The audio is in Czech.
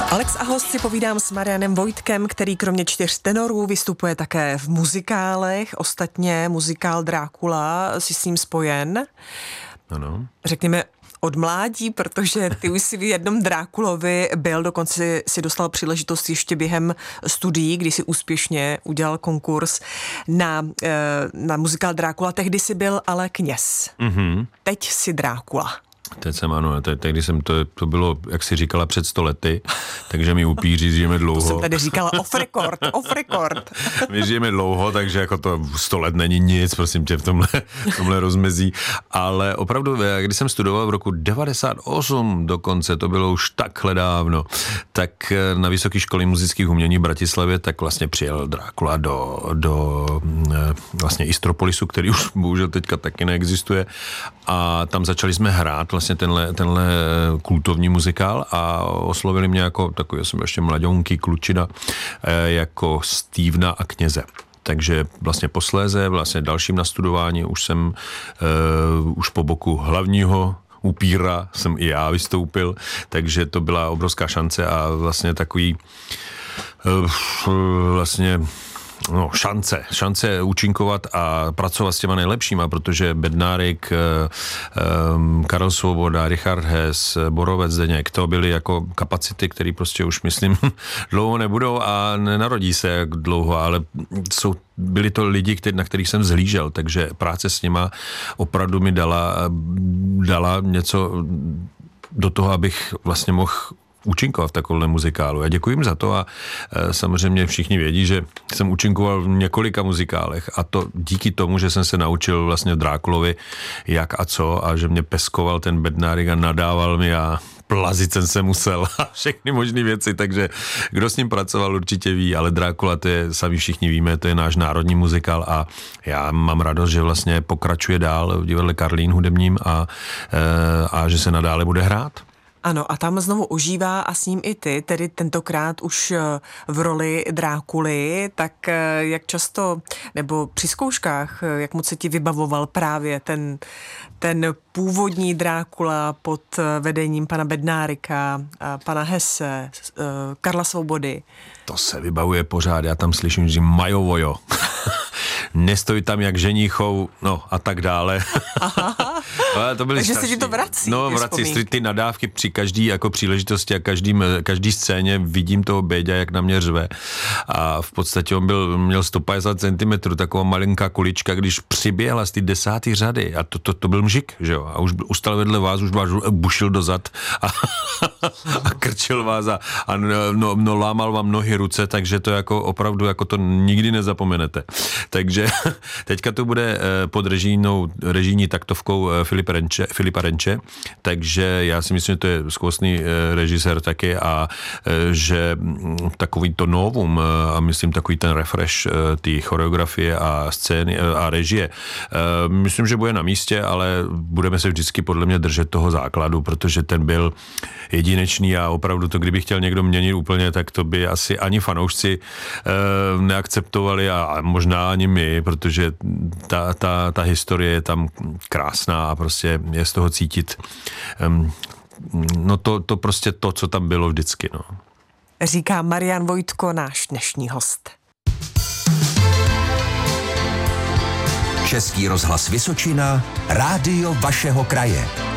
Alex a host si povídám s Marianem Vojtkem, který kromě 4 tenorů vystupuje také v muzikálech. Ostatně muzikál Drákula si s ním spojen. Ano. Řekněme od mládí, protože ty už si v jednom Drákulovi byl, dokonce si dostal příležitost ještě během studií, kdy si úspěšně udělal konkurs na muzikál Drákula. Tehdy si byl ale kněz. Mm-hmm. Teď si Drákula. Teď jsem, ano, tehdy jsem, to bylo, jak si říkala, před 100 lety, takže my upíři žijeme dlouho. To jsem tady říkala off record. My žijeme dlouho, takže jako to 100 let není nic, prosím tě, v tomhle rozmezí, ale opravdu, když jsem studoval v roku 98 dokonce, to bylo už takhle dávno, tak na Vysoké školy muzických umění v Bratislavě, tak vlastně přijel Drákula do vlastně Istropolisu, který už bohužel teďka taky neexistuje, a tam začali jsme hrát vlastně tenhle kultovní muzikál a oslovili mě jako takový, jsem ještě mladounký klučina, jako Stevena a kněze. Takže vlastně posléze, vlastně dalším nastudování už jsem už po boku hlavního upíra jsem i já vystoupil, takže to byla obrovská šance a vlastně takový vlastně šance účinkovat a pracovat s těma nejlepšíma, protože Bednárik, Karel Svoboda, Richard Hess, Borovec Zdeněk, to byly jako kapacity, které prostě už, myslím, dlouho nebudou a nenarodí se jak dlouho, ale byli to lidi, na kterých jsem zhlížel, takže práce s nima opravdu mi dala něco do toho, abych vlastně mohl účinkoval v takovém muzikálu. Já děkuji jim za to a samozřejmě všichni vědí, že jsem účinkoval v několika muzikálech a to díky tomu, že jsem se naučil vlastně v Drákulovi jak a co a že mě peskoval ten Bednárik a nadával mi a plazit jsem se musel a všechny možné věci, takže kdo s ním pracoval určitě ví, ale Drákula, to je, sami všichni víme, to je náš národní muzikál a já mám radost, že vlastně pokračuje dál v divadle Karlín hudebním a že se nadále bude hrát. Ano, a tam znovu ožívá a s ním i ty, tedy tentokrát už v roli Drákuly, tak jak často, nebo při zkouškách, jak moc se ti vybavoval právě ten původní Drákula pod vedením pana Bednárika, pana Hesse, Karla Svobody? To se vybavuje pořád, já tam slyším, že majovojo. Nestoj tam jak ženíchou, no a tak dále. To byly takže se ti to vrací. No, vrací ty nadávky při každý jako příležitosti a každý scéně vidím toho Béďa, jak na mě řve. A v podstatě on měl 150 cm, taková malinká kulička, když přiběhla z té 10. řady a to byl mžik, že jo? A už ustal vedle vás, už vás bušil dozad a krčil vás a lámal vám nohy, ruce, takže to jako opravdu jako to nikdy nezapomenete. Takže teďka to bude pod režijní taktovkou Filipa Renče, takže já si myslím, že to je skvostný režisér taky a že takový to novum a myslím takový ten refresh té choreografie a scény a režie, myslím, že bude na místě, ale budeme se vždycky podle mě držet toho základu, protože ten byl jedinečný a opravdu to, kdyby chtěl někdo měnit úplně, tak to by asi ani fanoušci neakceptovali a možná ani my, protože ta historie je tam krásná a prostě je z toho cítit no to prostě to, co tam bylo vždycky. No. Říká Marian Vojtko, náš dnešní host. Český rozhlas Vysočina, rádio vašeho kraje.